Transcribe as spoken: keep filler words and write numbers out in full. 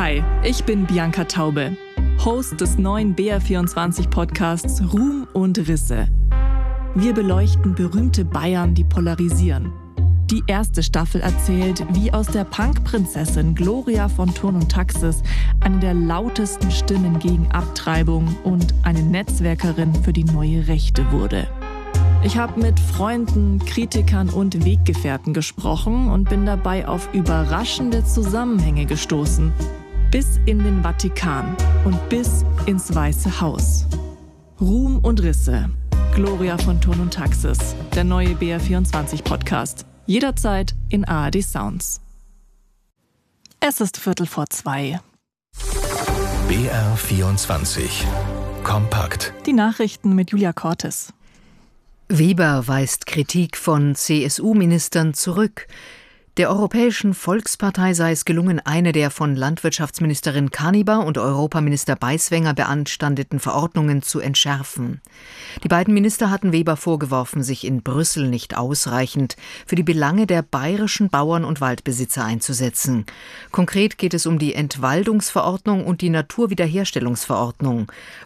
Hi, ich bin Bianca Taube, Host des neuen B R vierundzwanzig Podcasts Ruhm und Risse. Wir beleuchten berühmte Bayern, die polarisieren. Die erste Staffel erzählt, wie aus der Punk-Prinzessin Gloria von Thurn und Taxis eine der lautesten Stimmen gegen Abtreibung und eine Netzwerkerin für die neue Rechte wurde. Ich habe mit Freunden, Kritikern und Weggefährten gesprochen und bin dabei auf überraschende Zusammenhänge gestoßen. Bis in den Vatikan und bis ins Weiße Haus. Ruhm und Risse. Gloria von Thurn und Taxis. Der neue B R vierundzwanzig Podcast. Jederzeit in A R D Sounds. Es ist Viertel vor zwei. B R vierundzwanzig. Kompakt. Die Nachrichten mit Julia Cortes. Weber weist Kritik von C S U-Ministern zurück. Der Europäischen Volkspartei sei es gelungen, eine der von Landwirtschaftsministerin Kanibar und Europaminister Beiswenger beanstandeten Verordnungen zu entschärfen. Die beiden Minister hatten Weber vorgeworfen, sich in Brüssel nicht ausreichend für die Belange der bayerischen Bauern und Waldbesitzer einzusetzen. Konkret geht es um die Entwaldungsverordnung und die Naturwiederherstellungsverordnung.